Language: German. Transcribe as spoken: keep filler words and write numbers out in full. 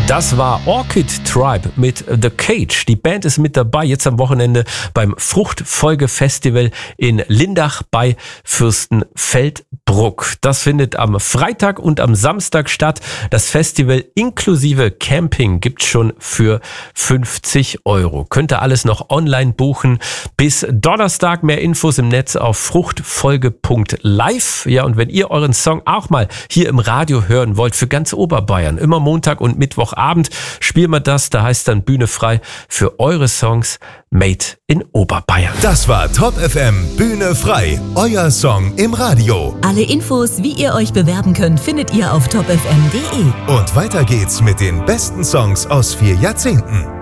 Das war Orchid Tribe mit The Cage. Die Band ist mit dabei jetzt am Wochenende beim Fruchtfolge-Festival in Lindach bei Fürstenfeldbruck. Das findet am Freitag und am Samstag statt. Das Festival inklusive Camping gibt's schon für fünfzig Euro. Könnt ihr alles noch online buchen. Bis Donnerstag mehr Infos im Netz auf fruchtfolge punkt live. Ja, und wenn ihr euren Song auch mal hier im Radio hören wollt, für ganz Oberbayern, immer Montag und Mittwochabend spielen wir das. Da heißt dann Bühne frei für eure Songs made in Oberbayern. Das war Top F M Bühne frei, euer Song im Radio. Alle Infos, wie ihr euch bewerben könnt, findet ihr auf top f m punkt d e. Und weiter geht's mit den besten Songs aus vier Jahrzehnten.